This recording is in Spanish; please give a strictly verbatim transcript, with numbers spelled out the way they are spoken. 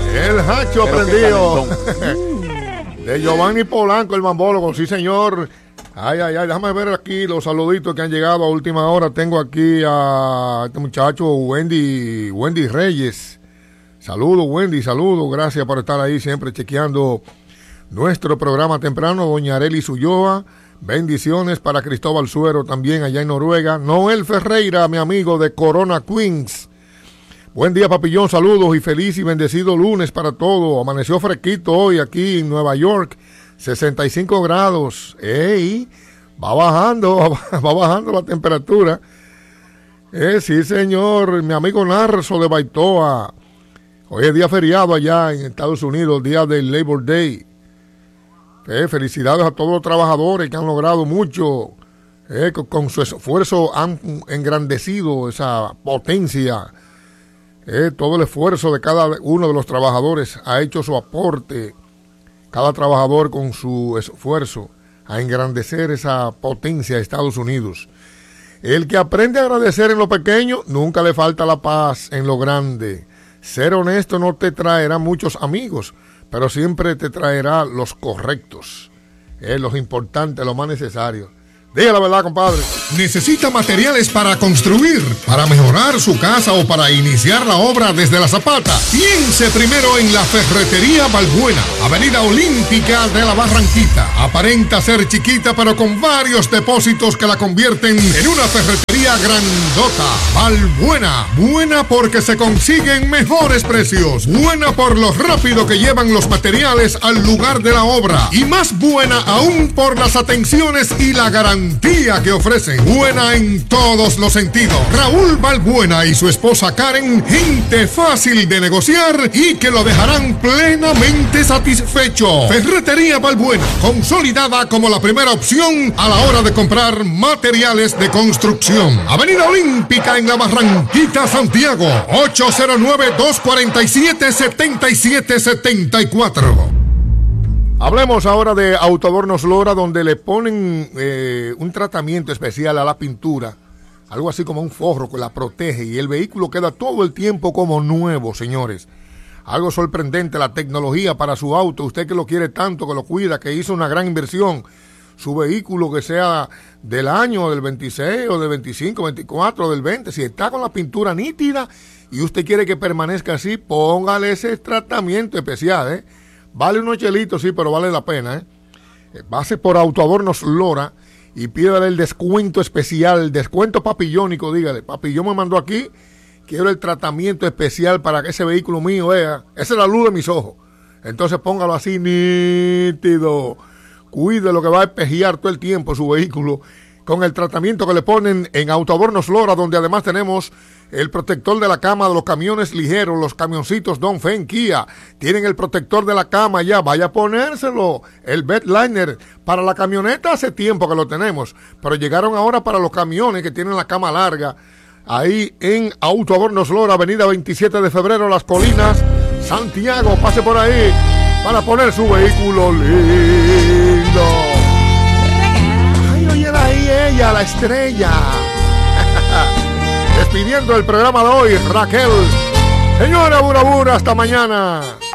El hacho prendido. De Giovanni Polanco, el mambólogo, sí señor. Ay, ay, ay, déjame ver aquí los saluditos que han llegado a última hora. Tengo aquí a este muchacho, Wendy, Wendy Reyes. Saludos, Wendy, saludos. Gracias por estar ahí siempre chequeando nuestro programa temprano. Doña Arely Ulloa. Bendiciones para Cristóbal Suero también allá en Noruega. Noel Ferreira, mi amigo de Corona Queens. Buen día, Papillón, saludos y feliz y bendecido lunes para todos. Amaneció fresquito hoy aquí en Nueva York, sesenta y cinco grados. ¡Ey! Va bajando, va bajando la temperatura. Eh, sí, señor, mi amigo Narso de Baitoa. Hoy es día feriado allá en Estados Unidos, día del Labor Day. Eh, felicidades a todos los trabajadores que han logrado mucho, eh, con, con su esfuerzo han engrandecido esa potencia, eh, todo el esfuerzo de cada uno de los trabajadores ha hecho su aporte, cada trabajador con su esfuerzo a engrandecer esa potencia de Estados Unidos. El que aprende a agradecer en lo pequeño, nunca le falta la paz en lo grande. Ser honesto no te traerá muchos amigos, pero siempre te traerá los correctos, eh, los importantes, los más necesarios. Diga la verdad, compadre. ¿Necesita materiales para construir, para mejorar su casa o para iniciar la obra desde la zapata? Piense primero en la Ferretería Balbuena, Avenida Olímpica de la Barranquita. Aparenta ser chiquita, pero con varios depósitos que la convierten en una ferretería grandota. Balbuena, buena porque se consiguen mejores precios, buena por lo rápido que llevan los materiales al lugar de la obra y más buena aún por las atenciones y la garantía que ofrecen. Buena en todos los sentidos. Raúl Balbuena y su esposa Karen, gente fácil de negociar y que lo dejarán plenamente satisfecho. Ferretería Balbuena, consolidada como la primera opción a la hora de comprar materiales de construcción. Avenida Olímpica en la Barranquita, Santiago. ocho cero nueve, dos cuatro siete, siete siete siete cuatro. Hablemos ahora de Autoadornos Lora, donde le ponen eh, un tratamiento especial a la pintura, algo así como un forro que la protege y el vehículo queda todo el tiempo como nuevo, señores. Algo sorprendente, la tecnología para su auto, usted que lo quiere tanto, que lo cuida, que hizo una gran inversión, su vehículo que sea del año, del veintiséis o del veinticinco, veinticuatro, del veinte, si está con la pintura nítida y usted quiere que permanezca así, póngale ese tratamiento especial, ¿eh? Vale unos chelitos, sí, pero vale la pena, ¿eh? Pase por Autoadornos Lora y pídale el descuento especial, el descuento papillónico, dígale, papillón me mandó aquí, quiero el tratamiento especial para que ese vehículo mío vea, esa es la luz de mis ojos. Entonces póngalo así nítido, cuide lo que va a espejear todo el tiempo su vehículo con el tratamiento que le ponen en Autoadornos Lora, donde además tenemos el protector de la cama de los camiones ligeros, los camioncitos Dongfeng Kia. Tienen el protector de la cama ya, vaya a ponérselo. El bedliner para la camioneta hace tiempo que lo tenemos, pero llegaron ahora para los camiones que tienen la cama larga. Ahí en Autoadornos Lora, avenida veintisiete de febrero, Las Colinas, Santiago. Pase por ahí para poner su vehículo lindo. Ay, oye ahí ella, la estrella. Despidiendo el programa de hoy, Raquel. Señora Burabura, hasta mañana.